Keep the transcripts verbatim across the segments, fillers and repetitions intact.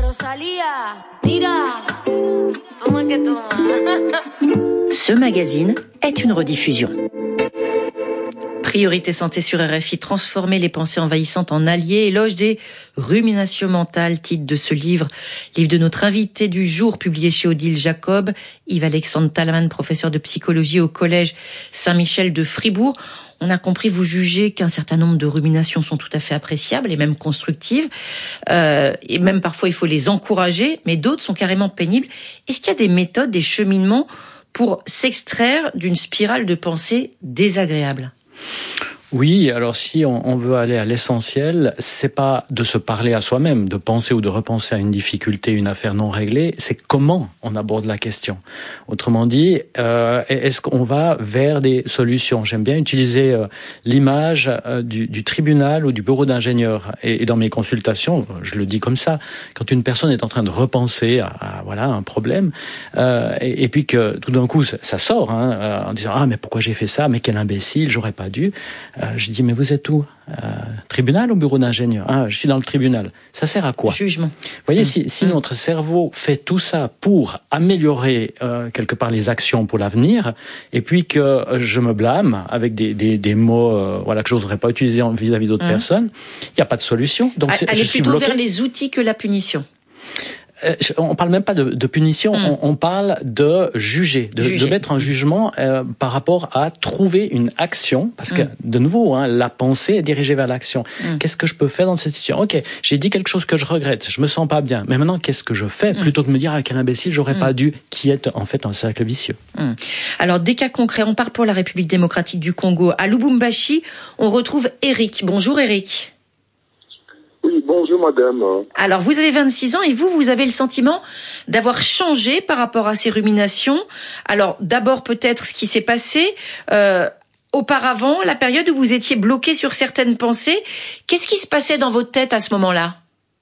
Ce magazine est une rediffusion. Priorité santé sur R F I, transformer les pensées envahissantes en alliés, éloge des ruminations mentales, titre de ce livre, livre de notre invité du jour, publié chez Odile Jacob, Yves-Alexandre Talman, professeur de psychologie au collège Saint-Michel de Fribourg. On a compris, vous jugez qu'un certain nombre de ruminations sont tout à fait appréciables et même constructives, euh, et même parfois il faut les encourager, mais d'autres sont carrément pénibles. Est-ce qu'il y a des méthodes, des cheminements pour s'extraire d'une spirale de pensée désagréable ? Oui, alors si on, on veut aller à l'essentiel, c'est pas de se parler à soi-même, de penser ou de repenser à une difficulté, une affaire non réglée, c'est comment on aborde la question. Autrement dit, euh, est-ce qu'on va vers des solutions ? J'aime bien utiliser euh, l'image euh, du, du tribunal ou du bureau d'ingénieur. Et, et dans mes consultations, je le dis comme ça, quand une personne est en train de repenser à, à voilà un problème, euh, et, et puis que tout d'un coup ça, ça sort, hein, euh, en disant ah mais pourquoi j'ai fait ça, mais quel imbécile, j'aurais pas dû. Euh, je dis, mais vous êtes où ? euh, Tribunal ou bureau d'ingénieur ? Ah, je suis dans le tribunal. Ça sert à quoi ? Jugement. Vous voyez, mmh. si, si mmh. notre cerveau fait tout ça pour améliorer euh, quelque part les actions pour l'avenir, et puis que euh, je me blâme avec des, des, des mots euh, voilà, que je n'oserais pas utiliser vis-à-vis d'autres mmh. personnes, il n'y a pas de solution. Donc, Allez je suis plutôt bloqué. vers les outils que la punition. On parle même pas de, de punition, mmh. on, on parle de juger, de, juger. de mettre un jugement euh, par rapport à trouver une action, parce que mmh. de nouveau, hein, la pensée est dirigée vers l'action. Mmh. Qu'est-ce que je peux faire dans cette situation ? Ok, j'ai dit quelque chose que je regrette, je me sens pas bien, mais maintenant qu'est-ce que je fais mmh. plutôt que de me dire ah, quel imbécile, j'aurais mmh. pas dû, qui est en fait un cercle vicieux. Mmh. Alors des cas concrets, on part pour la République démocratique du Congo. À Lubumbashi, on retrouve Eric. Bonjour Eric. Oui, bonjour madame. Alors vous avez vingt-six ans et vous, vous avez le sentiment d'avoir changé par rapport à ces ruminations. Alors d'abord peut-être ce qui s'est passé euh, auparavant, la période où vous étiez bloqué sur certaines pensées. Qu'est-ce qui se passait dans votre tête à ce moment-là ?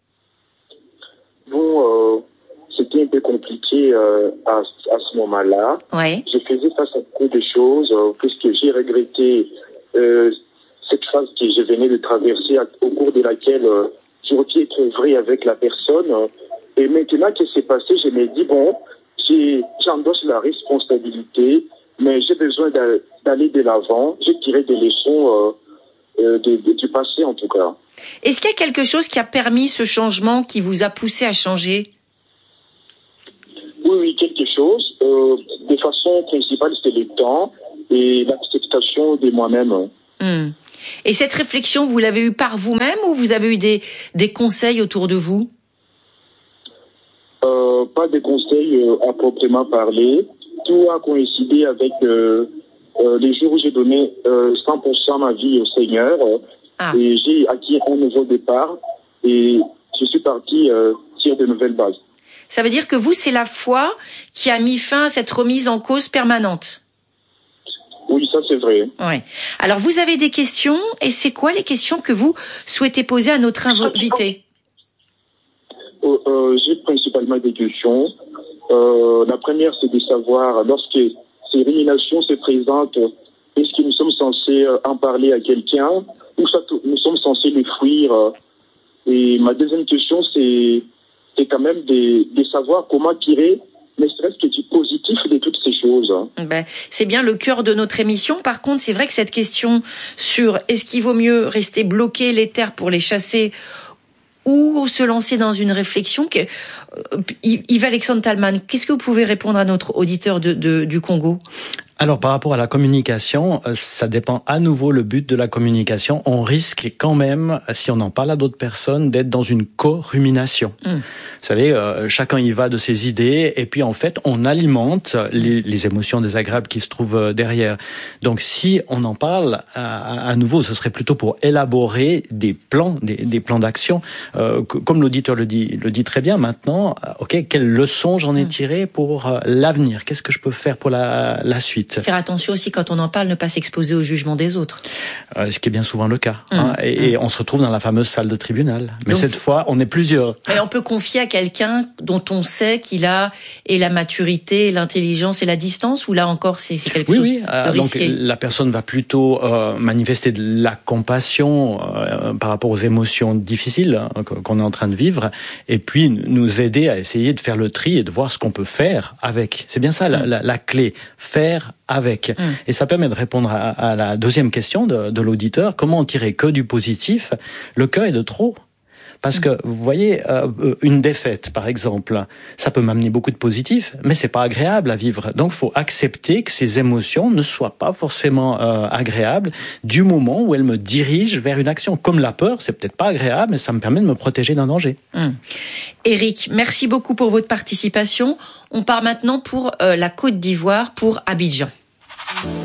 Bon, euh, c'était un peu compliqué euh, à, à ce moment-là. Ouais. Je faisais face à beaucoup de choses, euh, puisque j'ai regretté euh, cette phase que je venais de traverser, au cours de laquelle euh, j'aurais pu être vrai avec la personne. Et maintenant que c'est passé, je me dis, bon, j'ai, j'endosse la responsabilité, mais j'ai besoin d'aller de l'avant. J'ai tiré des leçons euh, euh, de, de, du passé, en tout cas. Est-ce qu'il y a quelque chose qui a permis ce changement, qui vous a poussé à changer ? Oui, oui, quelque chose. Euh, de façon principale, c'est le temps et l'acceptation de moi-même. Mmh. Et cette réflexion, vous l'avez eue par vous-même ou vous avez eu des, des conseils autour de vous ? euh, Pas de conseils euh, à proprement parler. Tout a coïncidé avec euh, euh, les jours où j'ai donné euh, cent pour cent ma vie au Seigneur. Ah. Et j'ai acquis un nouveau départ et je suis parti euh, sur de nouvelles bases. Ça veut dire que vous, c'est la foi qui a mis fin à cette remise en cause permanente ? Oui, ça c'est vrai. Ouais. Alors vous avez des questions et c'est quoi les questions que vous souhaitez poser à notre invité ? euh, euh, J'ai principalement des questions. Euh, la première, c'est de savoir, lorsque ces ruminations se présentent, est-ce que nous sommes censés en parler à quelqu'un ou ça, nous sommes censés les fuir ? Et ma deuxième question, c'est, c'est quand même de, de savoir comment tirer ne serait-ce que du positif de toutes ces choses. Ben, c'est bien le cœur de notre émission. Par contre, c'est vrai que cette question sur est-ce qu'il vaut mieux rester bloqué les terres pour les chasser ou se lancer dans une réflexion que, euh, Yves-Alexandre Talman, qu'est-ce que vous pouvez répondre à notre auditeur de, de, du Congo ? Alors, par rapport à la communication, ça dépend à nouveau le but de la communication. On risque quand même, si on en parle à d'autres personnes, d'être dans une co-rumination. Mmh. Vous savez, euh, chacun y va de ses idées et puis en fait, on alimente les, les émotions désagréables qui se trouvent derrière. Donc, si on en parle à, à nouveau, ce serait plutôt pour élaborer des plans, des, des plans d'action. Euh, comme l'auditeur le dit, le dit très bien maintenant, ok, quelles leçons j'en ai tirées pour l'avenir ? Qu'est-ce que je peux faire pour la, la suite ? suite. Faire attention aussi quand on en parle, ne pas s'exposer au jugement des autres. Euh, ce qui est bien souvent le cas. Mmh. Hein, et, mmh. et on se retrouve dans la fameuse salle de tribunal. Mais Donc, cette fois, on est plusieurs. Mais on peut confier à quelqu'un dont on sait qu'il a et la maturité, l'intelligence et la distance, ou là encore c'est, c'est quelque oui, chose oui. de Euh, risqué. Donc la personne va plutôt euh, manifester de la compassion euh, par rapport aux émotions difficiles hein, qu'on est en train de vivre, et puis nous aider à essayer de faire le tri et de voir ce qu'on peut faire avec. C'est bien ça mmh. la, la, la clé, faire avec. Mmh. Et ça permet de répondre à, à la deuxième question de, de l'auditeur, comment en tirer que du positif? Le cas est de trop. Parce que, vous voyez, euh, une défaite, par exemple, ça peut m'amener beaucoup de positif, mais c'est pas agréable à vivre. Donc, il faut accepter que ces émotions ne soient pas forcément euh, agréables du moment où elles me dirigent vers une action. Comme la peur, c'est peut-être pas agréable, mais ça me permet de me protéger d'un danger. Hum. Éric, merci beaucoup pour votre participation. On part maintenant pour euh, la Côte d'Ivoire, pour Abidjan.